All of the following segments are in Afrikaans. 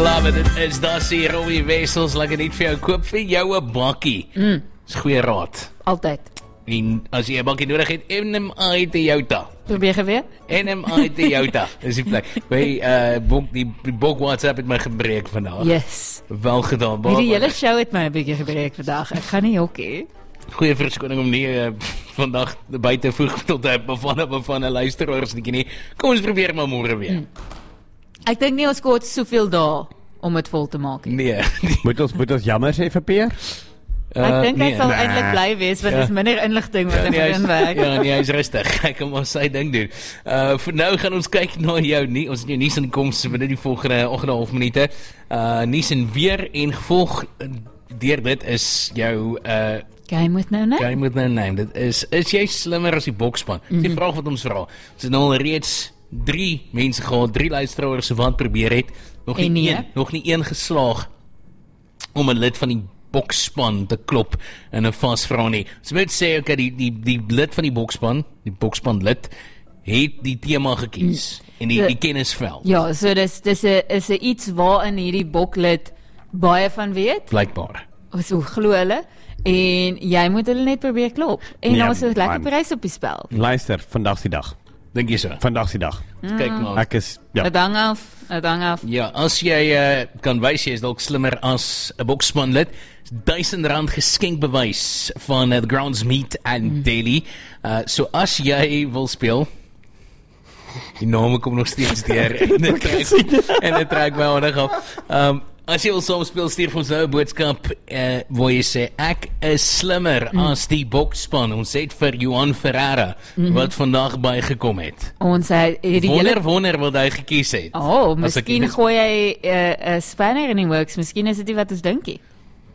Love it, dit is daar sê Robbie Wessels, lekker net vir jou, koop vir jou 'n bakkie. Dis goeie raad. Altyd. En as jy 'n bakkie nodig het, NMI Toyota. Probeer geweet? NMI Toyota. Dis die plek. Die bok WhatsApp het my gebreek vandag. Yes. Wel gedaan. Die hele show het my 'n bietjie gebreek vandag. Ek gaan nie hokkie. Goeie verskoning om nie vandag buite voeg tot van 'n luisteraars nie. Kom ons probeer maar môre weer. Ek dink nie ons kort soveel dae om dit vol te maak nie. Nee. Moet ons jammer sê vir Peer? Ek dink hy sal eintlik bly wees want dit is minder inligting wat hy inwerk. Ja, nee, hy is rustig. Hy kan maar sy ding doen. Vir nou gaan ons kyk na jou nie. Ons het jou nuus inkomste binne die volgende 8,5 minute. Nuus en weer en gevolg deur dit is jou Game with no name. Game with no name. Dit is jy slimmer as die bokspan? Dis die vraag wat ons vra. Ons het nou al reeds 3 mense gehad, 3 luisteraars wat probeer het. Nog nie een geslaag om 'n lid van die bokspan te klop in 'n vasvra nie. So moet sê okay, die lid van die bokspan lid het die tema gekies en die kennisveld. Ja, so dis is 'n iets waarin hierdie boklid baie van weet. Blykbaar. So glo hulle en jy moet hulle net probeer klop. En dan is 'n lekker prys op die spel. Luister, vandag is die dag. Dink jy so? Vandag is die dag. Kyk maar. Ek is ja. Dit hang af. Ja, as jy kan wys jy is dalk slimmer as 'n bokspanlid, R1000 geskenkbewys van The Grounds Meat and Daily. So as jy wil speel, die name kom nog steeds deur en dit trek my aandag af. As jy wil saam speel, stuur vir ons nou 'n boodskap waar jy sê ek is slimmer as die bokspan. Ons het vir Johan Ferreira wat vandag bygekom het. Ons het wonder wat hy gekies het. Miskien gooi hy 'n spanner in die works. Miskien is dit nie wat ons dink nie.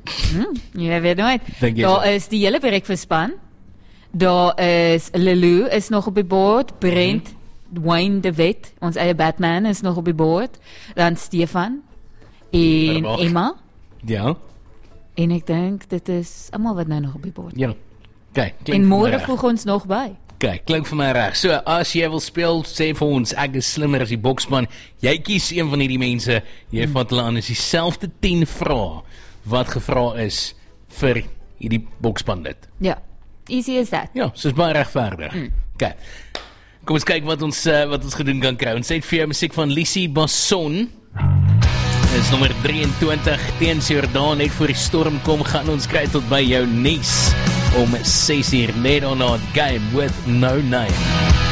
Jy weet nooit. Daar is die hele breakfast span. Daar is Lulu is nog op die board. Brent, Wayne de Wet, ons eie Batman is nog op die board. Dan Stefan en Emma. Ja. En ek dink dit is almal wat nou nog op die board. Ja. Okay, en môre voeg ons nog by. Okay, klink vir my reg. So as jy wil speel, sê vir ons ek is slimmer as die boksman. Jy kies een van hierdie mense, jy vat hulle aan, is dieselfde 10 vrae wat gevra is vir hierdie bokspan dit. Ja. Easy as that. Ja, soos baie regverdig. Okay. Kom ons kyk wat ons gedoen kan kry. Ons het vir jou musiek van Lisi Basson. Is nommer 23 teens Jordaan net voor die storm kom, gaan ons kry tot by jou nuus om 6:00 net on our Game with no name.